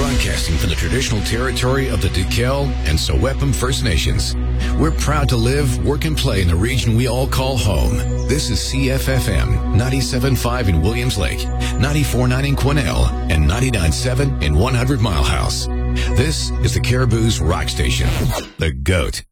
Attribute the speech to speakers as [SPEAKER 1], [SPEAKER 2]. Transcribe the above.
[SPEAKER 1] Broadcasting from the traditional territory of the Duquel and Sewepum First Nations. We're proud to live, work, and play in the region we all call home. This is CFFM 97.5 in Williams Lake, 94.9 in Quesnel, and 99.7 in 100 Mile House. This is the Caribou's rock station, The GOAT.